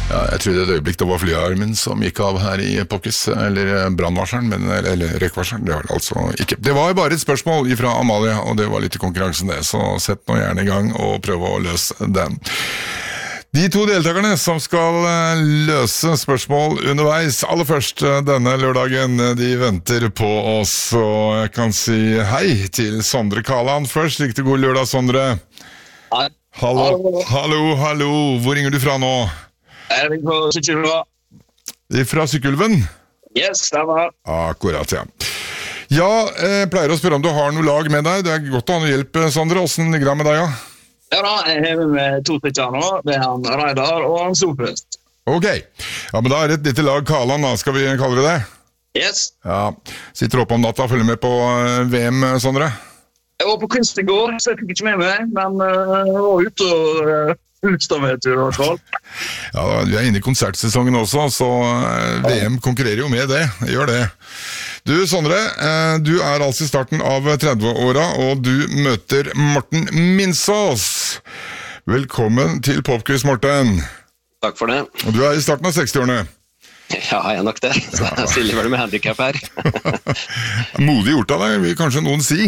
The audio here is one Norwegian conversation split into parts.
Ja, jeg trodde et øyeblikk det var flyalarmen som gikk av her i Pokkes, eller brannvarselen, eller røykvarselen, det var det altså ikke. Det var bare et spørsmål fra Amalie, og det var litt i konkurransen det, så sett nå gjerne i gang og prøv å løse den. De to deltakerne som skal løse spørsmål underveis, aller først denne lørdagen, de venter på oss, og jeg kan si hei til Sondre Kaland først. Riktig god lørdag, Sondre. Hei. Hallo. Hvor ringer du fra nå? Jeg ringer fra Sykkylven. Fra Sykkylven? Yes, det var. Akkurat, ja. Ja, jeg pleier å spørre om du har noe lag med deg. Det er godt å ha noe hjelp, Sondre. Hvordan ligger det med deg, ja? Ja da, jeg har med to stykker nå. Det er han Reidar og han Sofrøst. Ok, ja, men da er det et lite lag Kaland, da. Skal vi kalle det det? Yes. Ja, sitter oppe om natta og følger med på VM, Sondre? Jeg var på kunst i går, så jeg fikk ikke med meg, men jeg var ute og utstavetur i hvert fall. Ja, du er inne i konsertsesongen også, så VM konkurrerer jo med det. Gjør det. Du, Sondre, du er altså i starten av 30-åra, og du møter Morten Minsås. Velkommen til Popquiz, Morten. Takk for det. Og du er i starten av 60-årene. Ja, jeg er nok det. Så jeg stiller vel med handicap her. Modig gjort av deg, vil kanskje noen si,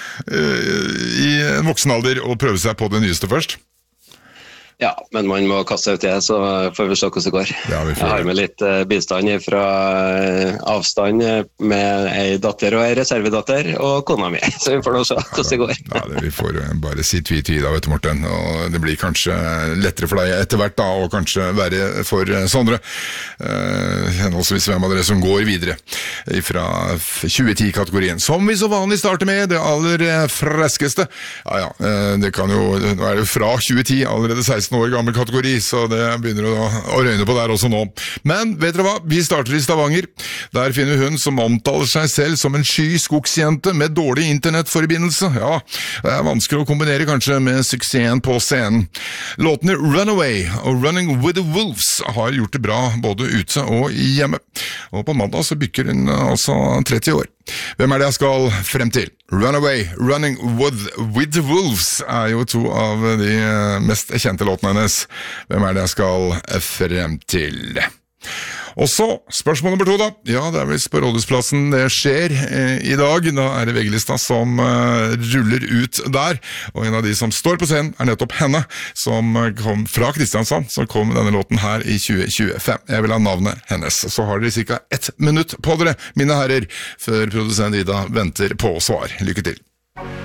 i en voksen alder, å prøve seg på det nyeste først. Ja, men man må kaste ut det, så får vi se hvordan det går. Ja, jeg har med litt bistand fra avstand med ei datter og ei reservedatter og kona mi, så vi får nå se hvordan det går. Ja, vi får bare si tvi da, vet du, Morten, og det blir kanskje lettere for deg etter hvert da, og kanskje verre for Sondre. Henholdsvis hvem av dere som går videre fra 2010-kategorien, som vi så vanlig starter med, det aller freskeste. Ja, det kan jo være fra 2010, allerede 16 år gammel kategori, så det begynner å røyne på der også nå. Men vet dere hva? Vi starter i Stavanger. Der finner hun som omtaler seg selv som en sky skogsjente med dårlig internettforbindelse. Ja, det er vanskelig å kombinere kanskje med suksessen på scenen. Låtene Runaway og Running with the Wolves har gjort det bra både ute og hjemme. Og på mandag så bykker hun altså 30 år. Hvem er det jeg skal frem til? Runaway, Running with the Wolves er jo to av de mest kjente låtene hennes. Hvem er det jeg skal frem til? Og så, spørsmål nummer 2 da. Ja, det er visst på Rådhusplassen det skjer i dag. Da er det VG-lista som ruller ut der. Og en av de som står på scenen er nettopp henne, som kom fra Kristiansand, som kom med denne låten her i 2025. Jeg vil ha navnet hennes. Så har dere cirka 1 minutt på dere, mine herrer, før produsent Ida venter på svar. Lykke til.